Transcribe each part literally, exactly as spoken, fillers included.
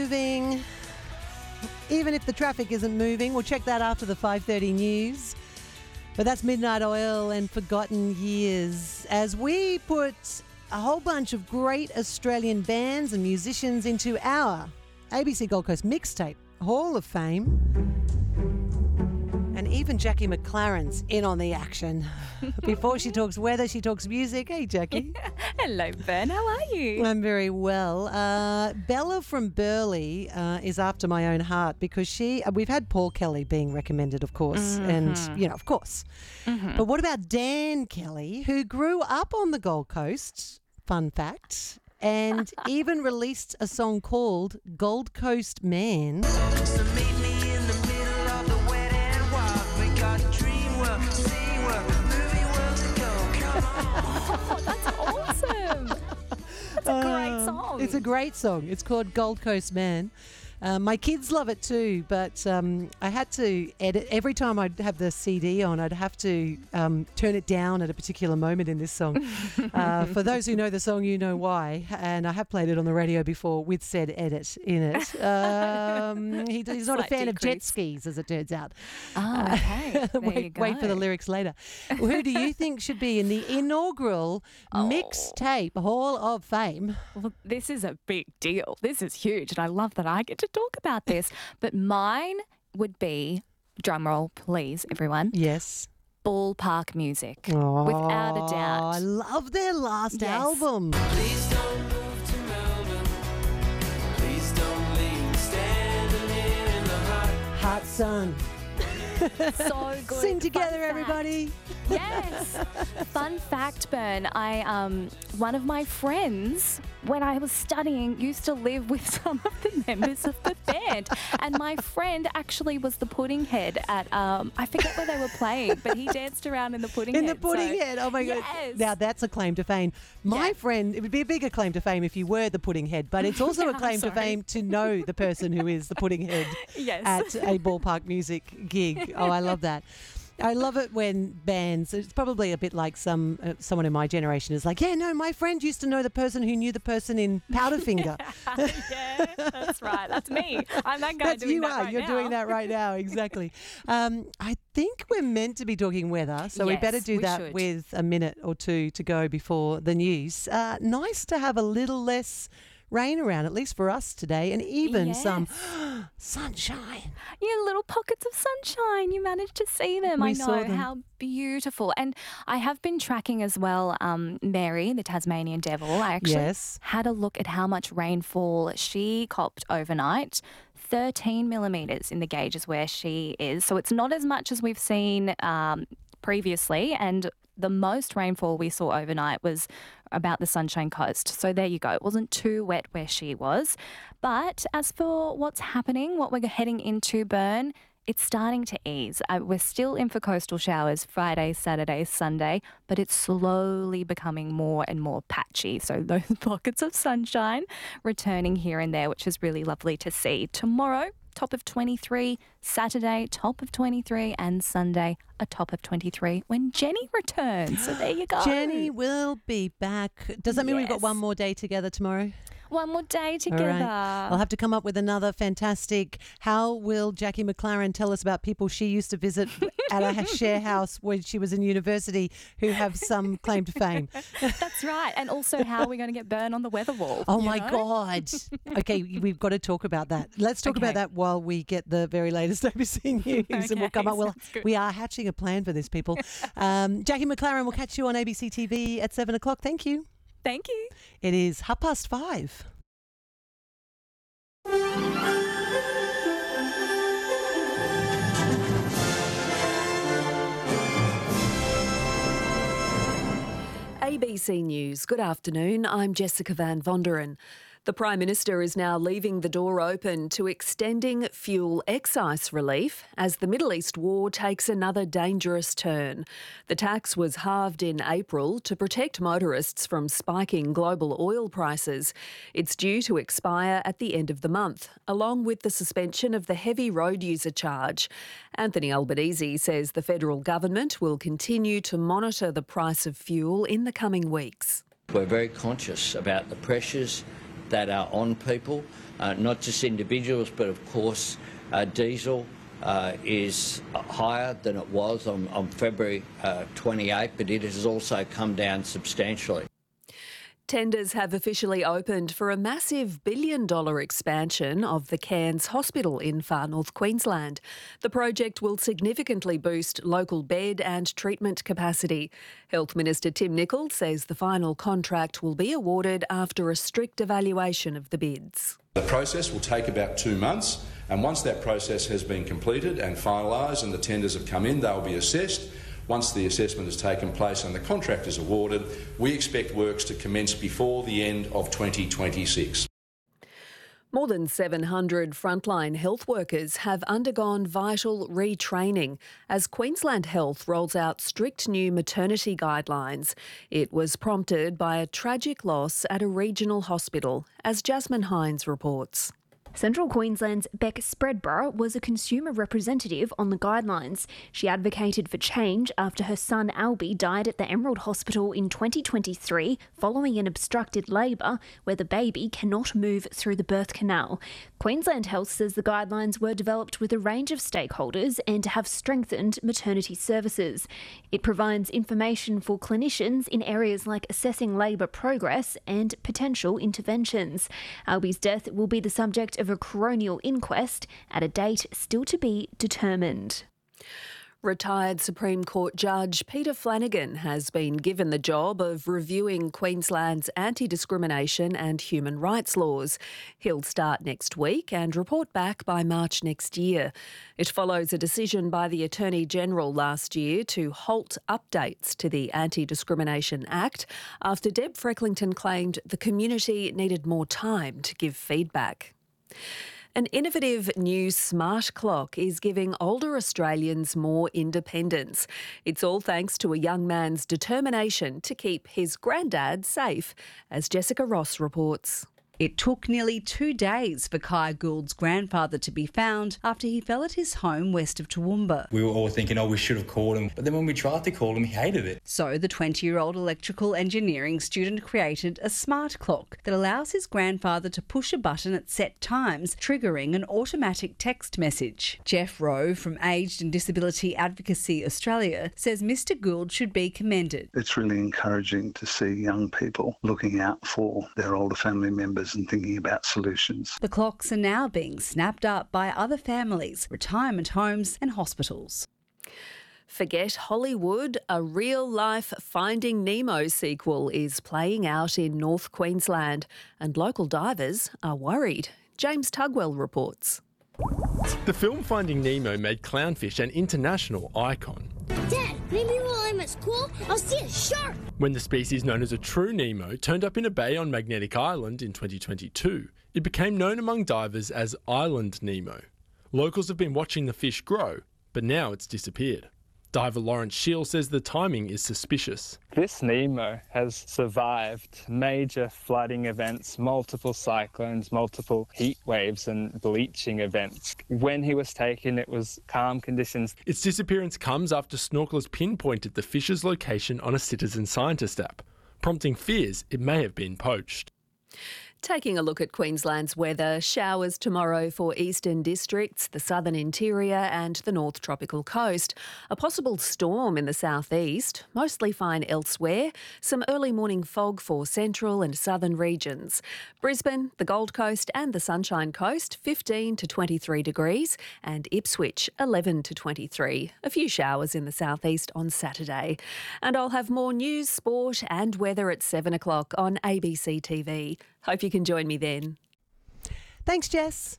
moving, even if the traffic isn't moving. We'll check that after the five thirty news. But that's Midnight Oil and Forgotten Years, as we put a whole bunch of great Australian bands and musicians into our A B C Gold Coast Mixtape Hall of Fame. And even Jackie McLaren's in on the action. Before she talks weather, she talks music. Hey, Jackie. Hello, Ben. How are you? I'm very well. Uh, Bella from Burleigh uh, is after my own heart because she, uh, we've had Paul Kelly being recommended, of course, mm-hmm. and, you know, of course. Mm-hmm. But what about Dan Kelly, who grew up on the Gold Coast, fun fact, and even released a song called Gold Coast Man. So meet me in the middle of the wet and wild. We got dream world, sea world, movie world to go. Come on. Oh, that's awesome. That's a great Uh, song. It's a great song. It's called Gold Coast Man. Uh, my kids love it too, but um, I had to edit. Every time I'd have the C D on, I'd have to um, turn it down at a particular moment in this song. uh, for those who know the song, you know why. And I have played it on the radio before with said edit in it. Um, he, he's not a Slight fan of jet decrease. skis, as it turns out. Oh, okay. There wait, you go. wait for the lyrics later. Who do you think should be in the inaugural Oh. Mixtape Hall of Fame? Well, this is a big deal. This is huge, and I love that I get to talk about this. But mine would be, drumroll, please, everyone, Yes. Ballpark Music, Oh, without a I doubt. love their last Yes. album. Please don't move to Melbourne. Please don't leave. Standing here in the hot. Hot Sun. So good. Sing Fun together, fact. everybody. Yes. Fun fact, Bern. I um one of my friends, when I was studying, used to live with some of the members of the band, and my friend actually was the pudding head at um I forget where they were playing, but he danced around in the pudding In head. the pudding so- head. Oh, my God. Yes. Now, that's a claim to fame. My Yeah. friend, it would be a bigger claim to fame if you were the pudding head, but it's also a I'm claim to sorry. fame to know the person who is the pudding head Yes. at a ballpark music gig. Oh, I love that. I love it when bands, it's probably a bit like some uh, someone in my generation is like, yeah, no, my friend used to know the person who knew the person in Powderfinger. Yeah, that's right. That's me. I'm that guy That's doing you that are. right You're now. doing that right now. Exactly. um, I think we're meant to be talking weather, so we Yes, better do we that should. with a minute or two to go before the news. Uh, nice to have a little less rain around, at least for us today, and even some sunshine. Yeah, little pockets of sunshine. You managed to see them. We I saw know them. how beautiful. And I have been tracking as well um, Mary, the Tasmanian devil. I actually Yes. had a look at how much rainfall she copped overnight. thirteen millimetres in the gauges where she is. So it's not as much as we've seen um, previously. And the most rainfall we saw overnight was about the Sunshine Coast. So there you go. It wasn't too wet where she was. But as for what's happening, what we're heading into, Bern, it's starting to ease. Uh, we're still in for coastal showers Friday, Saturday, Sunday, but it's slowly becoming more and more patchy. So those pockets of sunshine returning here and there, which is really lovely to see. Tomorrow, top of twenty-three, Saturday, top of twenty-three, and Sunday, a top of twenty-three when Jenny returns. So there you go. Jenny will be back. Does that mean we've got Yes. one more day together tomorrow? One more day All together. right. I'll have to come up with another fantastic. How will Jackie McLaren tell us about people she used to visit at a share house when she was in university who have some claim to fame? That's right. And also, how are we going to get Bern on the weather wall? Oh you my know? God. Okay, we've got to talk about that. Let's talk about Okay. that while we get the very latest A B C news and we'll come Okay, up. Well, sounds good. we are hatching a plan for this, people. Um, Jackie McLaren will catch you on A B C T V at seven o'clock. Thank you. Thank you. It is half past five. A B C News. Good afternoon. I'm Jessica Van Vonderen. The Prime Minister is now leaving the door open to extending fuel excise relief as the Middle East war takes another dangerous turn. The tax was halved in April to protect motorists from spiking global oil prices. It's due to expire at the end of the month, along with the suspension of the heavy road user charge. Anthony Albanese says the federal government will continue to monitor the price of fuel in the coming weeks. We're very conscious about the pressures that are on people, uh, not just individuals, but of course uh, diesel uh, is higher than it was on, on February uh, twenty-eighth, but it has also come down substantially. Tenders have officially opened for a massive billion-dollar expansion of the Cairns Hospital in far north Queensland. The project will significantly boost local bed and treatment capacity. Health Minister Tim Nicholls says the final contract will be awarded after a strict evaluation of the bids. The process will take about two months, and once that process has been completed and finalised and the tenders have come in, they'll be assessed. Once the assessment has taken place and the contract is awarded, we expect works to commence before the end of twenty twenty-six. More than seven hundred frontline health workers have undergone vital retraining as Queensland Health rolls out strict new maternity guidelines. It was prompted by a tragic loss at a regional hospital, as Jasmine Hines reports. Central Queensland's Beck Spreadborough was a consumer representative on the guidelines. She advocated for change after her son Albie died at the Emerald Hospital in twenty twenty-three following an obstructed labour where the baby cannot move through the birth canal. Queensland Health says the guidelines were developed with a range of stakeholders and have strengthened maternity services. It provides information for clinicians in areas like assessing labour progress and potential interventions. Albie's death will be the subject of a coronial inquest at a date still to be determined. Retired Supreme Court Judge Peter Flanagan has been given the job of reviewing Queensland's anti-discrimination and human rights laws. He'll start next week and report back by March next year. It follows a decision by the Attorney-General last year to halt updates to the Anti-Discrimination Act after Deb Frecklington claimed the community needed more time to give feedback. An innovative new smart clock is giving older Australians more independence. It's all thanks to a young man's determination to keep his granddad safe, as Jessica Ross reports. It took nearly two days for Kai Gould's grandfather to be found after he fell at his home west of Toowoomba. We were all thinking, oh, we should have called him. But then when we tried to call him, he hated it. So the twenty-year-old electrical engineering student created a smart clock that allows his grandfather to push a button at set times, triggering an automatic text message. Jeff Rowe from Aged and Disability Advocacy Australia says Mister Gould should be commended. It's really encouraging to see young people looking out for their older family members and thinking about solutions. The clocks are now being snapped up by other families, retirement homes and hospitals. Forget Hollywood, a real-life Finding Nemo sequel is playing out in North Queensland and local divers are worried. James Tugwell reports. The film Finding Nemo made clownfish an international icon. Dad, maybe while I'm at school, I'll see a shark. When the species known as a true Nemo turned up in a bay on Magnetic Island in twenty twenty-two, it became known among divers as Island Nemo. Locals have been watching the fish grow, but now it's disappeared. Diver Lawrence Shield says the timing is suspicious. This Nemo has survived major flooding events, multiple cyclones, multiple heat waves and bleaching events. When he was taken, it was calm conditions. Its disappearance comes after snorkelers pinpointed the fish's location on a citizen scientist app, prompting fears it may have been poached. Taking a look at Queensland's weather, showers tomorrow for eastern districts, the southern interior and the north tropical coast. A possible storm in the southeast, mostly fine elsewhere. Some early morning fog for central and southern regions. Brisbane, the Gold Coast and the Sunshine Coast, fifteen to twenty-three degrees, and Ipswich, eleven to twenty-three. A few showers in the southeast on Saturday. And I'll have more news, sport and weather at seven o'clock on A B C T V. Hope you can join me then. Thanks, Jess.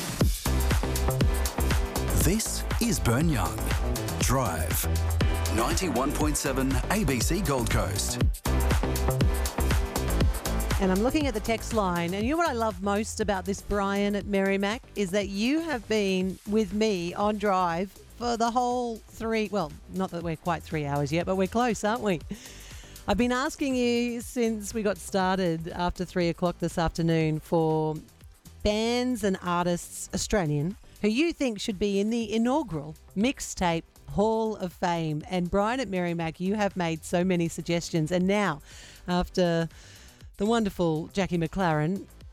This is Burn Young. Drive. ninety-one point seven A B C Gold Coast. And I'm looking at the text line, and you know what I love most about this, Brian at Merrimack, is that you have been with me on Drive for the whole three, well, not that we're quite three hours yet, but we're close, aren't we? I've been asking you since we got started after three o'clock this afternoon for bands and artists, Australian, who you think should be in the inaugural Mixtape Hall of Fame. And Brian at Merrimack, you have made so many suggestions. And now, after the wonderful Jackie McLaren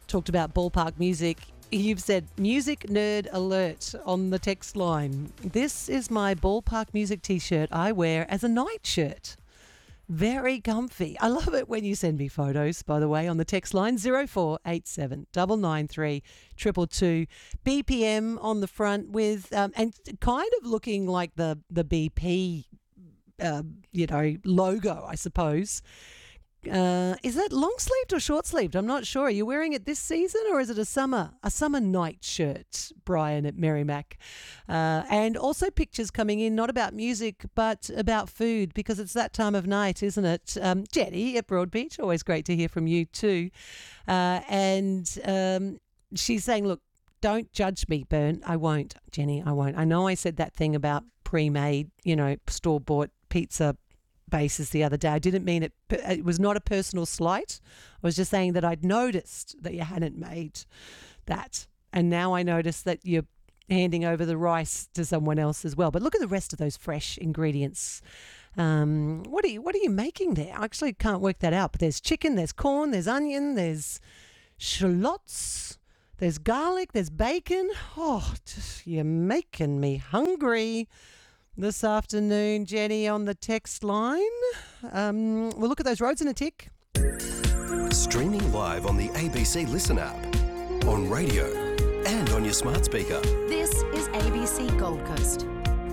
talked about ballpark music. You've said music nerd alert on the text line. This is my ballpark music T-shirt I wear as a night shirt. Very comfy. I love it when you send me photos, by the way, on the text line zero four eight seven nine nine three two two two. B P M on the front with, um, and kind of looking like the, the B P, uh, you know, logo, I suppose. Uh, is that long sleeved or short sleeved? I'm not sure. Are you wearing it this season or is it a summer a summer night shirt, Brian at Merrimack? Uh, and also pictures coming in, not about music but about food, because it's that time of night, isn't it? Um, Jenny at Broadbeach, always great to hear from you too. Uh, and um, she's saying, look, don't judge me, Bern. I won't, Jenny, I won't. I know I said that thing about pre-made, you know, store-bought pizza bases the other day. I didn't mean it. It was not a personal slight. I was just saying that I'd noticed that you hadn't made that. And now I notice that you're handing over the rice to someone else as well. But look at the rest of those fresh ingredients. Um, what are you, what are you making there? I actually can't work that out. But there's chicken, there's corn, there's onion, there's shallots, there's garlic, there's bacon. Oh, just, you're making me hungry this afternoon, Jenny, on the text line. Um, we'll look at those roads in a tick. Streaming live on the A B C Listen app, on radio and on your smart speaker. This is A B C Gold Coast.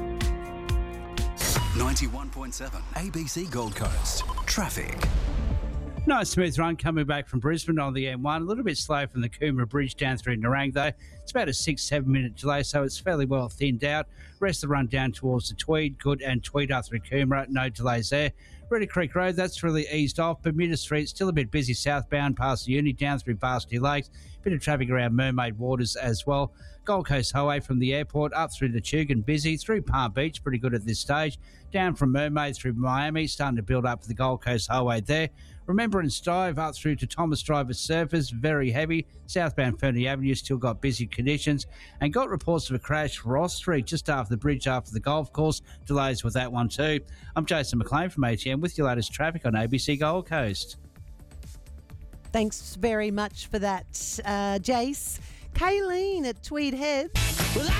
ninety-one point seven A B C Gold Coast. Traffic. Nice smooth run coming back from Brisbane on the M one. A little bit slow from the Coomera Bridge down through Nerang though. It's about a six, seven minute delay, so it's fairly well thinned out. Rest of the run down towards the Tweed, Good and Tweed up through Coomera. No delays there. Reedy Creek Road, that's really eased off. Bermuda Street, still a bit busy southbound past the uni, down through Varsity Lakes. Bit of traffic around Mermaid Waters as well. Gold Coast Highway from the airport up through the Tugun, busy. Through Palm Beach, pretty good at this stage. Down from Mermaid through Miami, starting to build up for the Gold Coast Highway there. Remembrance Drive up through to Thomas Driver Surface, very heavy. Southbound Fernie Avenue still got busy conditions. And got reports of a crash Ross Street just after the bridge after the golf course. Delays with that one too. I'm Jason McLean from A T M with your latest traffic on A B C Gold Coast. Thanks very much for that, uh, Jace. Kayleen at Tweed Heads.